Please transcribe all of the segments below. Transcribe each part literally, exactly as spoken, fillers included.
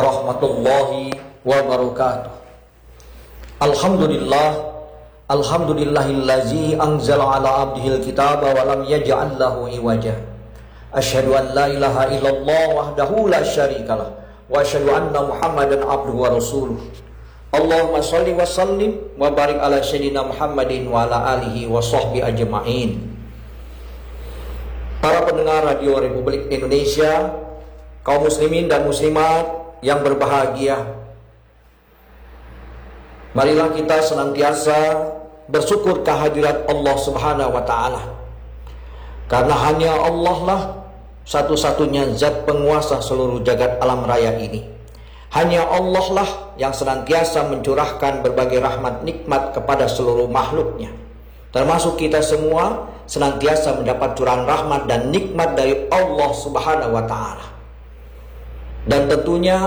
Warahmatullahi wabarakatuh. Alhamdulillah, alhamdulillahillazi anzala ala abdihil kitaba wa lam yaj'al lahu iwaja. Asyhadu an la ilaha illallah wahdahu la syarikalah wa asyhadu anna Muhammadan abduhu wa rasuluh. Allahumma shalli wa sallim wa barik ala sayyidina Muhammadin wa ala alihi wa sahbihi ajma'in. Para pendengar Radio Republik Indonesia, kaum muslimin dan muslimat yang berbahagia, marilah kita senantiasa bersyukur kehadirat Allah Subhanahu wa Ta'ala, karena hanya Allah lah satu-satunya zat penguasa seluruh jagat alam raya ini. Hanya Allah lah yang senantiasa mencurahkan berbagai rahmat nikmat kepada seluruh makhluknya, termasuk kita semua senantiasa mendapat curahan rahmat dan nikmat dari Allah Subhanahu wa Ta'ala. Dan tentunya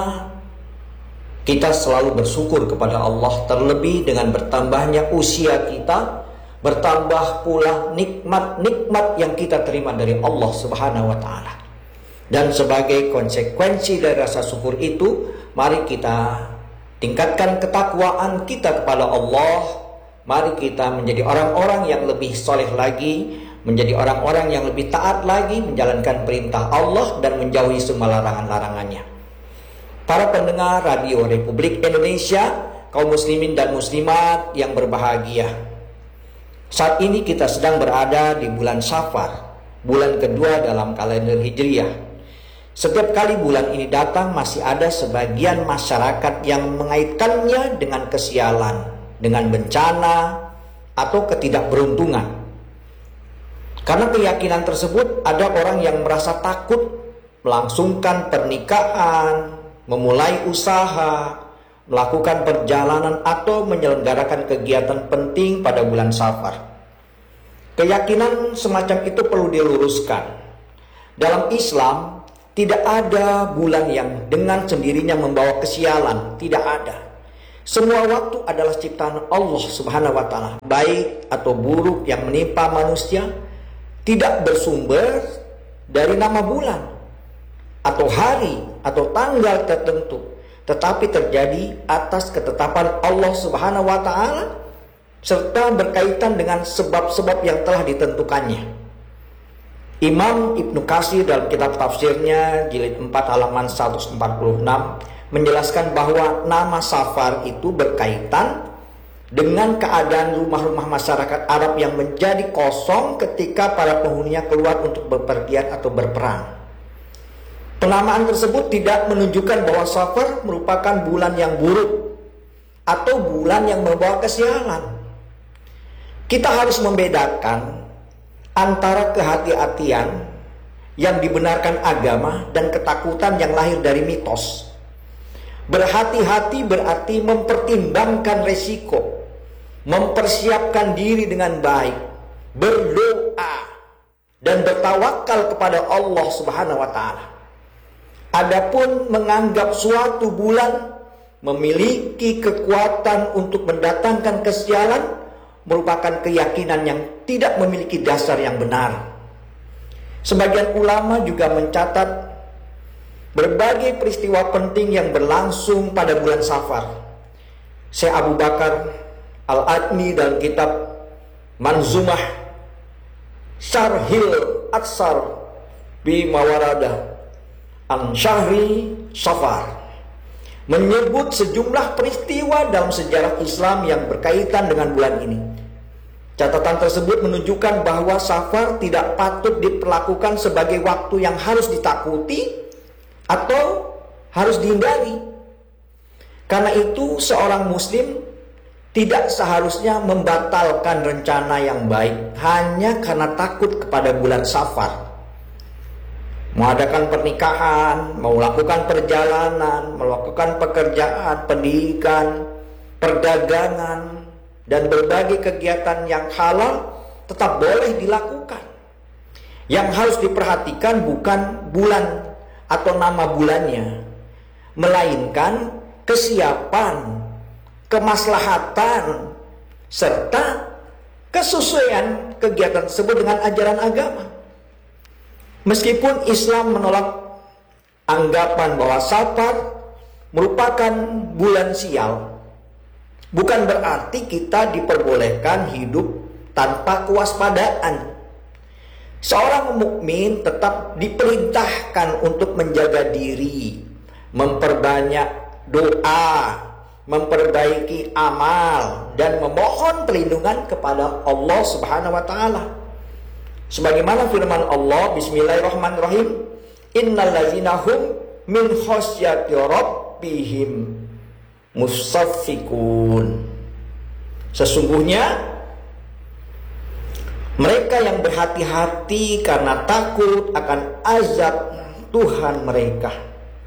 kita selalu bersyukur kepada Allah, terlebih dengan bertambahnya usia kita, bertambah pula nikmat-nikmat yang kita terima dari Allah Subhanahu wa Ta'ala. Dan sebagai konsekuensi dari rasa syukur itu, mari kita tingkatkan ketakwaan kita kepada Allah. Mari kita menjadi orang-orang yang lebih soleh lagi, menjadi orang-orang yang lebih taat lagi, menjalankan perintah Allah dan menjauhi semua larangan-larangannya. Para pendengar Radio Republik Indonesia, kaum muslimin dan muslimat yang berbahagia, saat ini kita sedang berada di bulan Safar, bulan kedua dalam kalender Hijriah. Setiap kali bulan ini datang, masih ada sebagian masyarakat yang mengaitkannya dengan kesialan, dengan bencana, atau ketidakberuntungan. Karena keyakinan tersebut, ada orang yang merasa takut melangsungkan pernikahan, memulai usaha, melakukan perjalanan, atau menyelenggarakan kegiatan penting pada bulan Safar. Keyakinan semacam itu perlu diluruskan. Dalam Islam, tidak ada bulan yang dengan sendirinya membawa kesialan, tidak ada. Semua waktu adalah ciptaan Allah Subhanahu wa Ta'ala, baik atau buruk yang menimpa manusia tidak bersumber dari nama bulan atau hari atau tanggal tertentu, tetapi terjadi atas ketetapan Allah Subhanahu wa Ta'ala serta berkaitan dengan sebab-sebab yang telah ditentukannya. Imam Ibnu Katsir dalam kitab tafsirnya jilid empat halaman seratus empat puluh enam menjelaskan bahwa nama Safar itu berkaitan dengan keadaan rumah-rumah masyarakat Arab yang menjadi kosong ketika para penghuninya keluar untuk bepergian atau berperang. Penamaan tersebut tidak menunjukkan bahwa Safar merupakan bulan yang buruk atau bulan yang membawa kesialan. Kita harus membedakan antara kehati-hatian yang dibenarkan agama dan ketakutan yang lahir dari mitos. Berhati-hati berarti mempertimbangkan resiko, mempersiapkan diri dengan baik, berdoa, dan bertawakal kepada Allah Subhanahu wa Ta'ala. Adapun menganggap suatu bulan memiliki kekuatan untuk mendatangkan kesialan merupakan keyakinan yang tidak memiliki dasar yang benar. Sebagian ulama juga mencatat berbagai peristiwa penting yang berlangsung pada bulan Safar. Syekh Abu Bakar Al-Adni dalam kitab Manzumah Syarhil Atsar bi Mawarada an Syahri Safar menyebut sejumlah peristiwa dalam sejarah Islam yang berkaitan dengan bulan ini. Catatan tersebut menunjukkan bahwa Safar tidak patut diperlakukan sebagai waktu yang harus ditakuti atau harus dihindari. Karena itu seorang muslim tidak seharusnya membatalkan rencana yang baik hanya karena takut kepada bulan Safar. Mengadakan pernikahan, melakukan perjalanan, melakukan pekerjaan, pendidikan, perdagangan, dan berbagai kegiatan yang halal tetap boleh dilakukan. Yang harus diperhatikan bukan bulan atau nama bulannya, melainkan kesiapan, kemaslahatan, serta kesesuaian kegiatan tersebut dengan ajaran agama. Meskipun Islam menolak anggapan bahwa Safar merupakan bulan sial, bukan berarti kita diperbolehkan hidup tanpa kewaspadaan. Seorang mukmin tetap diperintahkan untuk menjaga diri, memperbanyak doa, memperbaiki amal, dan memohon perlindungan kepada Allah Subhanahu wa taala. Sebagaimana firman Allah, bismillahirrahmanirrahim, innal ladzina hum min khasyati rabbihim musaffikun. Sesungguhnya mereka yang berhati-hati karena takut akan azab Tuhan mereka.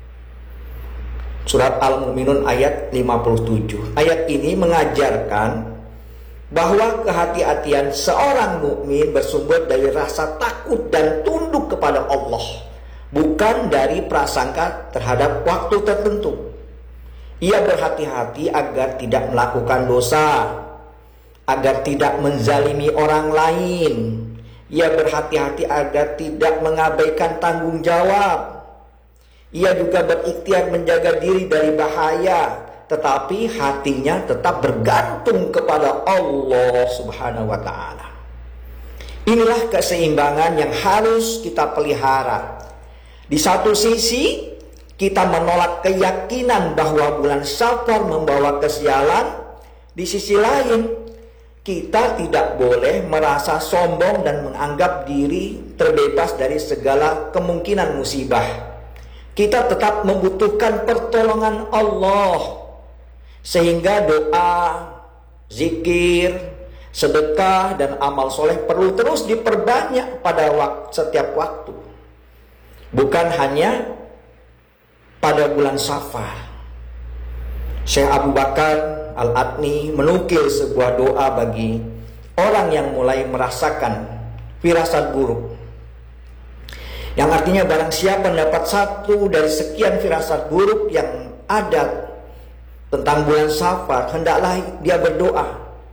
Surat Al-Mu'minun ayat lima puluh tujuh. Ayat ini mengajarkan bahwa kehati-hatian seorang mukmin bersumber dari rasa takut dan tunduk kepada Allah, bukan dari prasangka terhadap waktu tertentu. Ia berhati-hati agar tidak melakukan dosa, agar tidak menzalimi orang lain. Ia berhati-hati agar tidak mengabaikan tanggung jawab. Ia juga berikhtiar menjaga diri dari bahaya, tetapi hatinya tetap bergantung kepada Allah Subhanahu wa taala. Inilah keseimbangan yang harus kita pelihara. Di satu sisi, kita menolak keyakinan bahwa bulan Syawal membawa kesialan. Di sisi lain, kita tidak boleh merasa sombong dan menganggap diri terbebas dari segala kemungkinan musibah. Kita tetap membutuhkan pertolongan Allah, sehingga doa, zikir, sedekah, dan amal soleh perlu terus diperbanyak pada waktu, setiap waktu. Bukan hanya pada bulan Safar. Syekh Abu Bakar Al-Adni menukil sebuah doa bagi orang yang mulai merasakan firasat buruk, yang artinya barang siapa mendapat satu dari sekian firasat buruk yang ada tentang bulan Safar, hendaklah dia berdoa.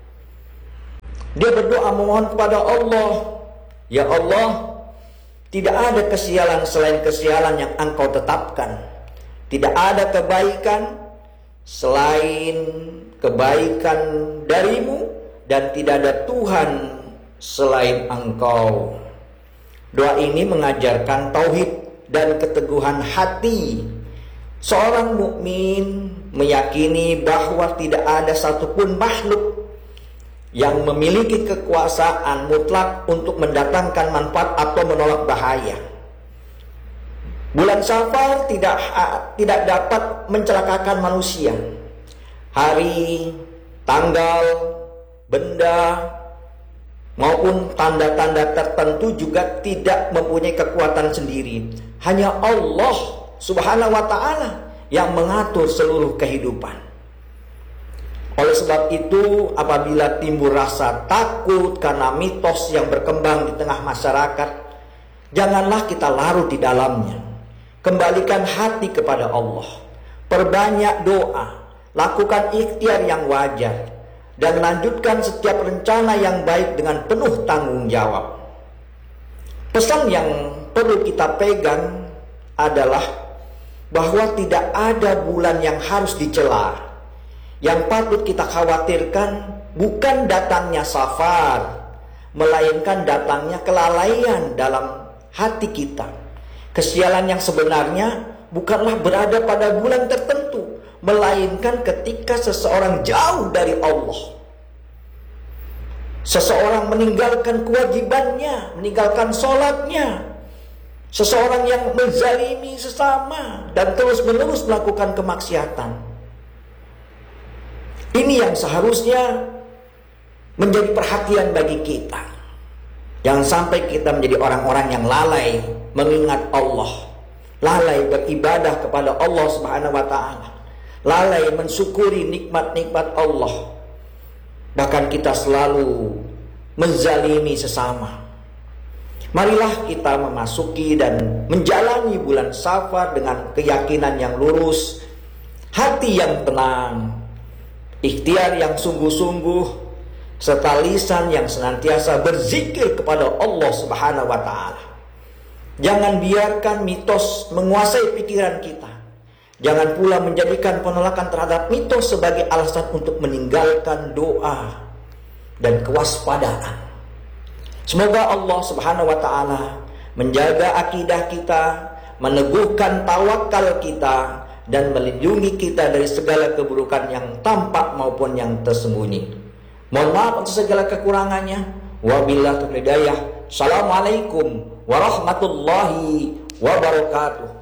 Dia berdoa memohon kepada Allah, ya Allah, tidak ada kesialan selain kesialan yang Engkau tetapkan. Tidak ada kebaikan selain kebaikan darimu, dan tidak ada Tuhan selain Engkau. Doa ini mengajarkan tauhid dan keteguhan hati. Seorang mukmin meyakini bahwa tidak ada satupun makhluk yang memiliki kekuasaan mutlak untuk mendatangkan manfaat atau menolak bahaya. Bulan Safar tidak tidak dapat mencelakakan manusia. Hari, tanggal, benda, maupun tanda-tanda tertentu juga tidak mempunyai kekuatan sendiri. Hanya Allah Subhanahu wa ta'ala yang mengatur seluruh kehidupan. Oleh sebab itu, apabila timbul rasa takut karena mitos yang berkembang di tengah masyarakat, janganlah kita larut di dalamnya. Kembalikan hati kepada Allah, perbanyak doa, lakukan ikhtiar yang wajar, dan lanjutkan setiap rencana yang baik dengan penuh tanggung jawab. Pesan yang perlu kita pegang adalah bahwa tidak ada bulan yang harus dicela. Yang patut kita khawatirkan bukan datangnya Safar, melainkan datangnya kelalaian dalam hati kita. Kesialan yang sebenarnya bukanlah berada pada bulan tertentu, melainkan ketika seseorang jauh dari Allah. Seseorang meninggalkan kewajibannya, meninggalkan sholatnya. Seseorang yang menzalimi sesama dan terus-menerus melakukan kemaksiatan. Ini yang seharusnya menjadi perhatian bagi kita. Jangan sampai kita menjadi orang-orang yang lalai mengingat Allah, lalai beribadah kepada Allah Subhanahu wa ta'ala, lalai mensyukuri nikmat-nikmat Allah. Bahkan kita selalu menzalimi sesama. Marilah kita memasuki dan menjalani bulan Safar dengan keyakinan yang lurus, hati yang tenang, ikhtiar yang sungguh-sungguh, serta lisan yang senantiasa berzikir kepada Allah Subhanahu wa ta'ala. Jangan biarkan mitos menguasai pikiran kita. Jangan pula menjadikan penolakan terhadap mitos sebagai alasan untuk meninggalkan doa dan kewaspadaan. Semoga Allah Subhanahu wa taala menjaga akidah kita, meneguhkan tawakal kita, dan melindungi kita dari segala keburukan yang tampak maupun yang tersembunyi. Mohon maaf untuk segala kekurangannya. Wabillahi taufiq hidayah. Assalamualaikum warahmatullahi wabarakatuh.